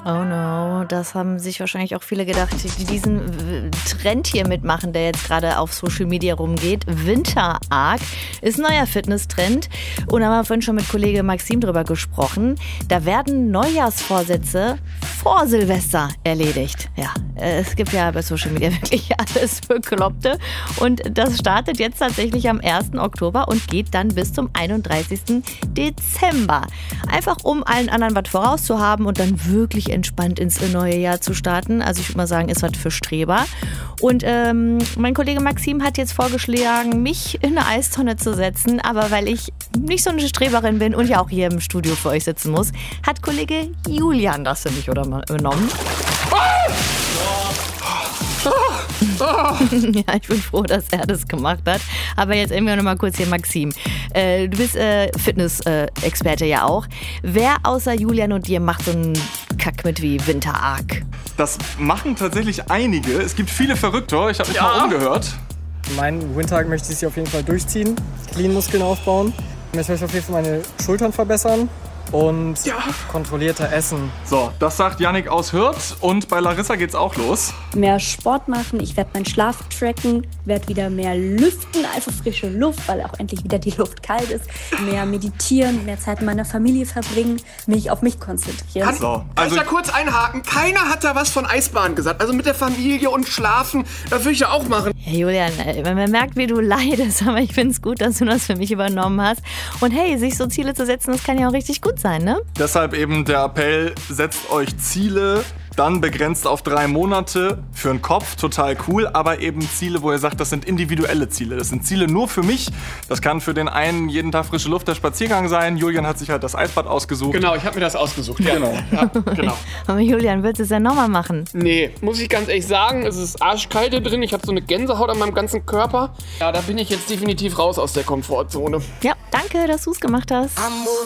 Oh no, das haben sich wahrscheinlich auch viele gedacht, die diesen Trend hier mitmachen, der jetzt gerade auf Social Media rumgeht. Winterarg ist ein neuer Fitnesstrend. Und da haben wir vorhin schon mit Kollege Maxim drüber gesprochen. Da werden Neujahrsvorsätze vor Silvester erledigt. Ja, es gibt ja bei Social Media wirklich alles Bekloppte. Und das startet jetzt tatsächlich am 1. Oktober und geht dann bis zum 31. Dezember. Einfach um allen anderen was vorauszuhaben und dann wirklich entspannt ins neue Jahr zu starten. Also ich würde mal sagen, ist was für Streber. Und mein Kollege Maxim hat jetzt vorgeschlagen, mich in eine Eistonne zu setzen. Aber weil ich nicht so eine Streberin bin und ja auch hier im Studio für euch sitzen muss, hat Kollege Julian das für mich übernommen. Ja, ich bin froh, dass er das gemacht hat. Aber jetzt immer noch mal kurz hier Maxim. Du bist Fitness-Experte ja auch. Wer außer Julian und dir macht so einen Kack mit wie Winterarg? Das machen tatsächlich einige. Es gibt viele Verrückte. Ich habe mich mal umgehört. Meinen Wintertag möchte ich auf jeden Fall durchziehen. Clean-Muskeln aufbauen. Ich möchte auf jeden Fall meine Schultern verbessern. Und kontrollierter essen. So, das sagt Yannick aus Hürth und bei Larissa geht's auch los. Mehr Sport machen, ich werde meinen Schlaf tracken, werde wieder mehr lüften, also frische Luft, weil auch endlich wieder die Luft kalt ist. Mehr meditieren, mehr Zeit mit meiner Familie verbringen, mich auf mich konzentrieren. Kann ich da kurz einhaken? Keiner hat da was von Eisbahn gesagt. Also mit der Familie und Schlafen, das würde ich ja auch machen. Hey Julian, man merkt, wie du leidest, aber ich finde es gut, dass du das für mich übernommen hast. Und hey, sich so Ziele zu setzen, das kann ja auch richtig gut sein, ne? Deshalb eben der Appell, setzt euch Ziele, dann begrenzt auf 3 Monate. Für den Kopf total cool, aber eben Ziele, wo ihr sagt, das sind individuelle Ziele. Das sind Ziele nur für mich. Das kann für den einen jeden Tag frische Luft, der Spaziergang sein. Julian hat sich halt das Eisbad ausgesucht. Genau, ich habe mir das ausgesucht. Ja. Genau. Aber Julian, willst du es ja nochmal machen? Nee, muss ich ganz ehrlich sagen, es ist arschkalt hier drin. Ich habe so eine Gänsehaut an meinem ganzen Körper. Ja, da bin ich jetzt definitiv raus aus der Komfortzone. Ja, danke, dass du es gemacht hast.